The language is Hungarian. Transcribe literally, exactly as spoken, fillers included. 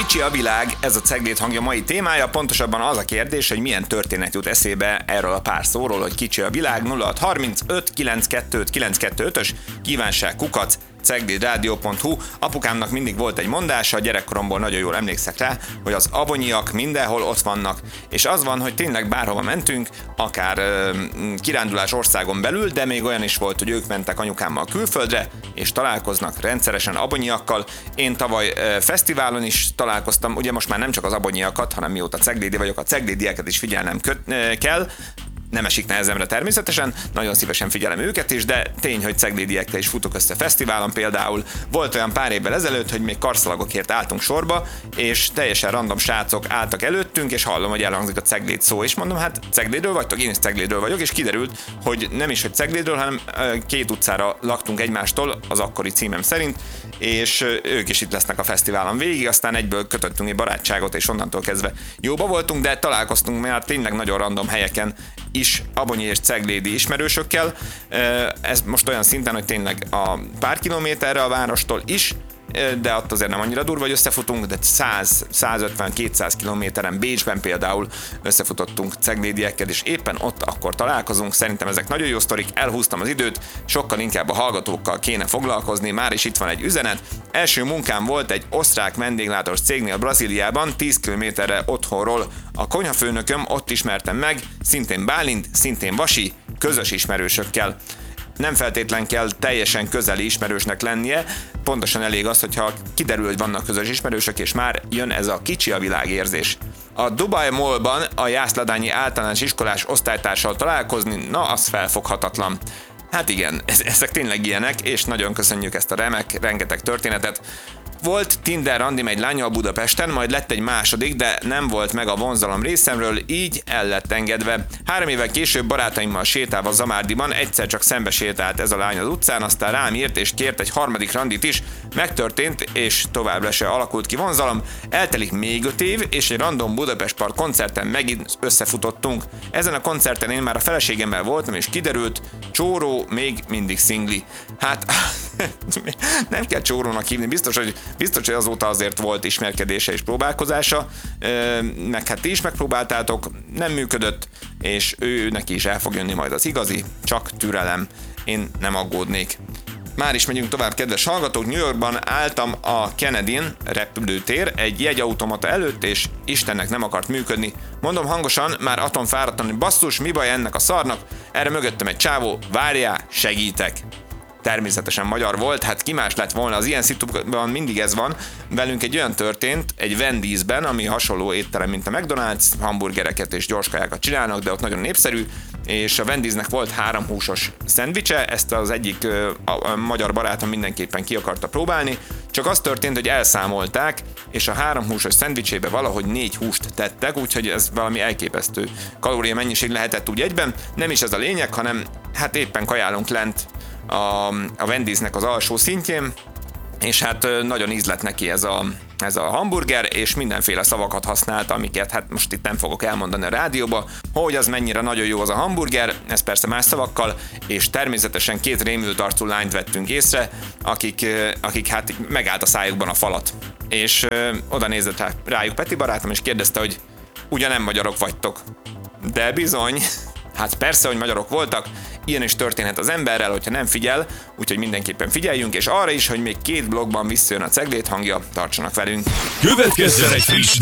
Kicsi a világ, ez a Cegléd hangja mai témája, pontosabban az a kérdés, hogy milyen történet jut eszébe erről a pár szóról, hogy kicsi a világ. Nulla hat harmincöt kilencvenkettő kilencvenkettő-ös kívánság kukac ceglédradio pont hu. Apukámnak mindig volt egy mondása, gyerekkoromból nagyon jól emlékszek rá, hogy az abonyiak mindenhol ott vannak. És az van, hogy tényleg bárhova mentünk, akár ö, kirándulás országon belül, de még olyan is volt, hogy ők mentek anyukámmal külföldre, és találkoznak rendszeresen abonyiakkal. Én tavaly ö, fesztiválon is találkoztam, ugye most már nem csak az abonyiakat, hanem mióta ceglédi vagyok, a ceglédieket is figyelnem köt, ö, kell. Nem esik nehezemre természetesen, nagyon szívesen figyelem őket is, de tény, hogy ceglédiekkel is futok össze fesztiválon például. Volt olyan pár évvel ezelőtt, hogy még karszalagokért álltunk sorba, és teljesen random srácok álltak előttünk, és hallom, hogy elhangzik a Cegléd szó, és mondom, hát Ceglédről vagytok, én is Ceglédről vagyok, és kiderült, hogy nem is, hogy Ceglédről, hanem két utcára laktunk egymástól, az akkori címem szerint, és ők is itt lesznek a fesztiválon végig, aztán egyből kötöttünk egy barátságot, és onnantól kezdve jóba voltunk, de találkoztunk már tényleg nagyon random helyeken is abonyi és ceglédi ismerősökkel. Ez most olyan szinten, hogy tényleg a pár kilométerre a várostól is, de ott azért nem annyira durva, hogy összefutunk, de száz, százötven, kétszáz kilométeren Bécsben például összefutottunk ceglédiekkel, és éppen ott akkor találkozunk. Szerintem ezek nagyon jó sztorik, elhúztam az időt, sokkal inkább a hallgatókkal kéne foglalkozni, már is itt van egy üzenet. Első munkám volt egy osztrák vendéglátós cégnél Brazíliában, tíz kilométerre otthonról. A konyhafőnököm ott ismertem meg, szintén Bálint, szintén Vasi, közös ismerősökkel. Nem feltétlen kell teljesen közeli ismerősnek lennie, pontosan elég az, hogyha kiderül, hogy vannak közös ismerősök, és már jön ez a kicsi a világ érzés. A Dubai Mallban a Jászladányi általános iskolás osztálytársal találkozni, na az felfoghatatlan. Hát igen, ezek tényleg ilyenek, és nagyon köszönjük ezt a remek, rengeteg történetet. Volt Tinder randim egy lánnyal Budapesten, majd lett egy második, de nem volt meg a vonzalom részemről, így el lett engedve. Három évvel később barátaimmal sétálva Zamárdiban egyszer csak szembe sétált ez a lány az utcán, aztán rám írt és kért egy harmadik randit is. Megtörtént, és továbbra se alakult ki vonzalom. Eltelik még öt év, és egy random Budapest Park koncerten megint összefutottunk. Ezen a koncerten én már a feleségemmel voltam, és kiderült, csóró még mindig szingli. Hát nem kell csórónak hívni, biztos, hogy Biztos, hogy azóta azért volt ismerkedése és próbálkozása, meg hát ti is megpróbáltátok, nem működött, és ő neki is el fog jönni majd az igazi, csak türelem, én nem aggódnék. Már is megyünk tovább, kedves hallgatók, New Yorkban álltam a Kennedyn repülőtér egy jegyautomata előtt, és Istennek nem akart működni. Mondom hangosan, már atomfáradtan, hogy basszus, mi baj ennek a szarnak, erre mögöttem egy csávó, várjál, segítek. Természetesen magyar volt, hát ki más lett volna, az ilyen szituban mindig ez van. Velünk egy olyan történt, egy Wendy'sben, ami hasonló étterem, mint a McDonald's, hamburgereket és gyorskajákat csinálnak, de ott nagyon népszerű, és a Wendy'snek volt három húsos szendvicse, ezt az egyik a, a magyar barátom mindenképpen ki akarta próbálni, csak az történt, hogy elszámolták, és a három húsos szendvicsébe valahogy négy húst tettek, úgyhogy ez valami elképesztő kalória mennyiség lehetett úgy egyben. Nem is ez a lényeg, hanem hát éppen kajálunk lent a, a Wendy'snek az alsó szintjén, és hát nagyon ízlett neki ez a, ez a hamburger, és mindenféle szavakat használt, amiket hát most itt nem fogok elmondani a rádióba, hogy az mennyire nagyon jó az a hamburger, ez persze más szavakkal, és természetesen két rémült arcú lányt vettünk észre, akik, akik hát megállt a szájukban a falat. És ö, oda nézett rá, rájuk Peti barátom, és kérdezte, hogy ugye nem magyarok vagytok. De bizony, hát persze, hogy magyarok voltak, ilyen is történhet az emberrel, hogyha nem figyel, úgyhogy mindenképpen figyeljünk, és arra is, hogy még két blogban visszajön a Cegléd hangja, tartsanak velünk. Következzen egy friss